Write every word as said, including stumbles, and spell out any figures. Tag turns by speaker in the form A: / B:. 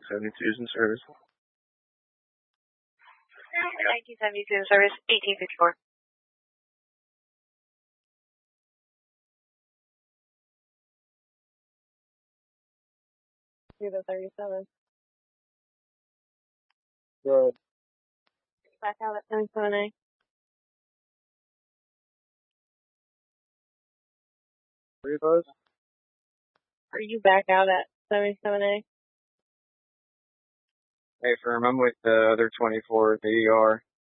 A: seventy-two's in service.
B: nineteen seventy-two in service, eighteen fifty-four. Through the thirty-seven.
A: Good.
B: Back out at seventy-seven A.
A: Three of those?
B: Are you back out at seventy-seven A?
A: Hey, firm, I'm with the other twenty-four at the E R.